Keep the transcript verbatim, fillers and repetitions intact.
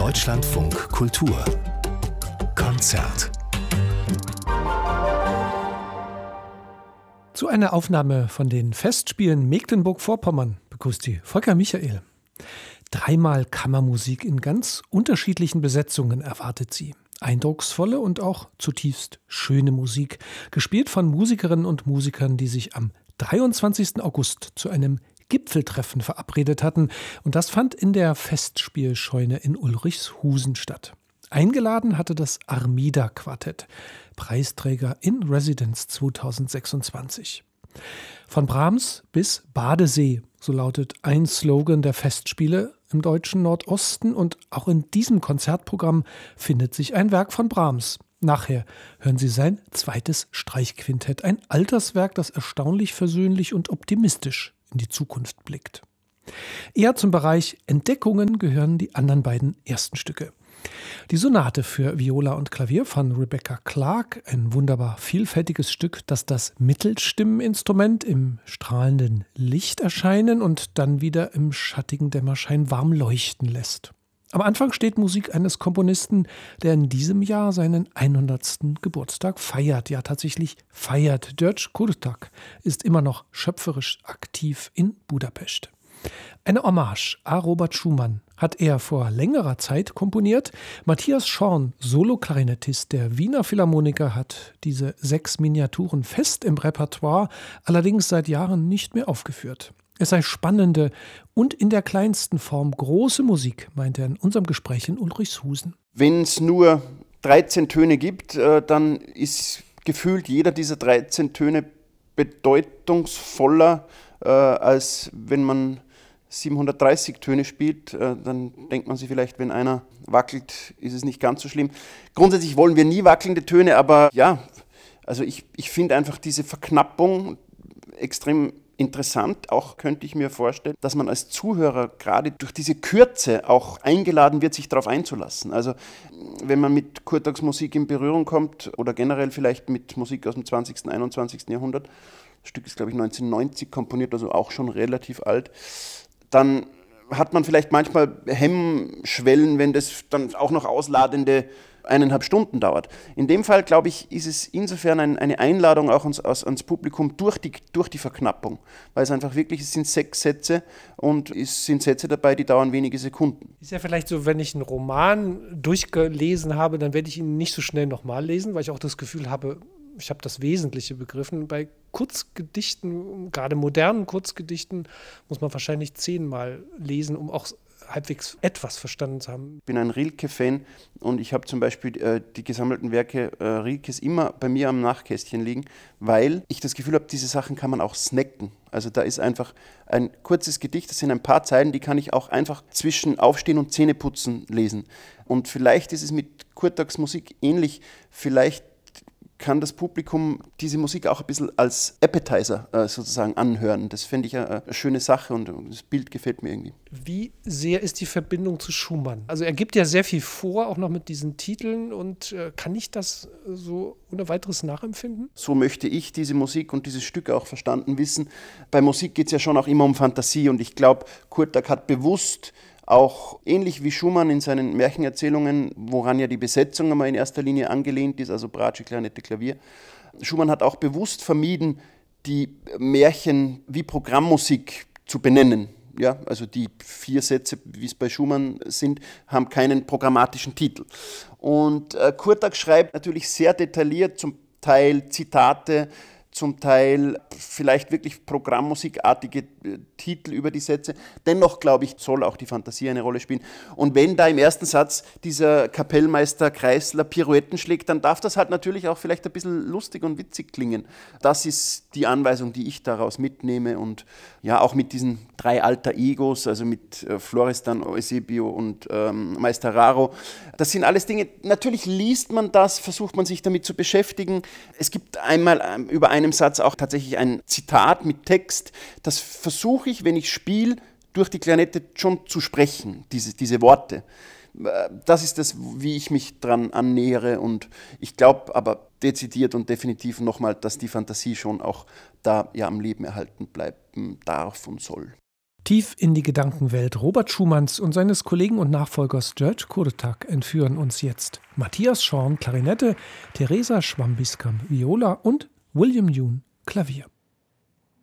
Deutschlandfunk Kultur Konzert. Zu einer Aufnahme von den Festspielen Mecklenburg-Vorpommern begrüßt die Volker Michael. Dreimal Kammermusik in ganz unterschiedlichen Besetzungen erwartet sie. Eindrucksvolle und auch zutiefst schöne Musik, gespielt von Musikerinnen und Musikern, die sich am dreiundzwanzigsten August zu einem Gipfeltreffen verabredet hatten. Und das fand in der Festspielscheune in Ulrichshusen statt. Eingeladen hatte das Armida-Quartett, Preisträger in Residence zweitausendsechsundzwanzig. Von Brahms bis Badesee, so lautet ein Slogan der Festspiele im deutschen Nordosten. Und auch in diesem Konzertprogramm findet sich ein Werk von Brahms. Nachher hören Sie sein zweites Streichquintett, ein Alterswerk, das erstaunlich versöhnlich und optimistisch in die Zukunft blickt. Eher zum Bereich Entdeckungen gehören die anderen beiden ersten Stücke. Die Sonate für Viola und Klavier von Rebecca Clark, ein wunderbar vielfältiges Stück, das das Mittelstimmeninstrument im strahlenden Licht erscheinen und dann wieder im schattigen Dämmerschein warm leuchten lässt. Am Anfang steht Musik eines Komponisten, der in diesem Jahr seinen hundertsten Geburtstag feiert. Ja, tatsächlich feiert. György Kurtak ist immer noch schöpferisch aktiv in Budapest. Eine Hommage à Robert Schumann hat er vor längerer Zeit komponiert. Matthias Schorn, Solo-Klarinettist der Wiener Philharmoniker, hat diese sechs Miniaturen fest im Repertoire, allerdings seit Jahren nicht mehr aufgeführt. Es sei spannende und in der kleinsten Form große Musik, meint er in unserem Gespräch in Ulrichshusen. Wenn es nur dreizehn Töne gibt, dann ist gefühlt jeder dieser dreizehn Töne bedeutungsvoller, als wenn man siebenhundertdreißig Töne spielt. Dann denkt man sich vielleicht, wenn einer wackelt, ist es nicht ganz so schlimm. Grundsätzlich wollen wir nie wackelnde Töne, aber ja, also ich, ich finde einfach diese Verknappung extrem interessant. Auch könnte ich mir vorstellen, dass man als Zuhörer gerade durch diese Kürze auch eingeladen wird, sich darauf einzulassen. Also wenn man mit Kurtaks Musik in Berührung kommt oder generell vielleicht mit Musik aus dem zwanzigsten, einundzwanzigsten Jahrhundert, das Stück ist, glaube ich, neunzehnhundertneunzig komponiert, also auch schon relativ alt, dann hat man vielleicht manchmal Hemmschwellen, wenn das dann auch noch ausladende eineinhalb Stunden dauert. In dem Fall, glaube ich, ist es insofern ein, eine Einladung auch ans, ans Publikum durch die, durch die Verknappung, weil es einfach wirklich, es sind sechs Sätze und es sind Sätze dabei, die dauern wenige Sekunden. Ist ja vielleicht so, wenn ich einen Roman durchgelesen habe, dann werde ich ihn nicht so schnell nochmal lesen, weil ich auch das Gefühl habe, ich habe das Wesentliche begriffen. Bei Kurzgedichten, gerade modernen Kurzgedichten, muss man wahrscheinlich zehnmal lesen, um auch halbwegs etwas verstanden zu haben. Ich bin ein Rilke-Fan und ich habe zum Beispiel äh, die gesammelten Werke äh, Rilkes immer bei mir am Nachkästchen liegen, weil ich das Gefühl habe, diese Sachen kann man auch snacken. Also da ist einfach ein kurzes Gedicht, das sind ein paar Zeilen, die kann ich auch einfach zwischen Aufstehen und Zähneputzen lesen. Und vielleicht ist es mit Kurtaks Musik ähnlich, vielleicht kann das Publikum diese Musik auch ein bisschen als Appetizer äh, sozusagen anhören. Das fände ich eine, eine schöne Sache und das Bild gefällt mir irgendwie. Wie sehr ist die Verbindung zu Schumann? Also er gibt ja sehr viel vor, auch noch mit diesen Titeln, und äh, kann ich das so ohne weiteres nachempfinden? So möchte ich diese Musik und dieses Stück auch verstanden wissen. Bei Musik geht es ja schon auch immer um Fantasie und ich glaube, Kurtak hat bewusst auch ähnlich wie Schumann in seinen Märchenerzählungen, woran ja die Besetzung einmal in erster Linie angelehnt ist, also Bratsche, Klarinette, Klavier. Schumann hat auch bewusst vermieden, die Märchen wie Programmmusik zu benennen. Ja, also die vier Sätze, wie es bei Schumann sind, haben keinen programmatischen Titel. Und äh, Kurtak schreibt natürlich sehr detailliert, zum Teil Zitate, zum Teil vielleicht wirklich programmmusikartige Titel über die Sätze. Dennoch, glaube ich, soll auch die Fantasie eine Rolle spielen. Und wenn da im ersten Satz dieser Kapellmeister Kreisler Pirouetten schlägt, dann darf das halt natürlich auch vielleicht ein bisschen lustig und witzig klingen. Das ist die Anweisung, die ich daraus mitnehme. Und ja, auch mit diesen drei Alter Egos, also mit äh, Florestan, Eusebio und ähm, Meister Raro. Das sind alles Dinge, natürlich liest man das, versucht man sich damit zu beschäftigen. Es gibt einmal ähm, über einen Satz auch tatsächlich ein Zitat mit Text, das versuche ich, wenn ich spiele, durch die Klarinette schon zu sprechen, diese, diese Worte. Das ist das, wie ich mich dran annähere und ich glaube aber dezidiert und definitiv nochmal, dass die Fantasie schon auch da ja am Leben erhalten bleiben darf und soll. Tief in die Gedankenwelt Robert Schumanns und seines Kollegen und Nachfolgers György Kurtág entführen uns jetzt Matthias Schorn, Klarinette, Teresa Schwambiskam, Viola und William Yoon, Klavier.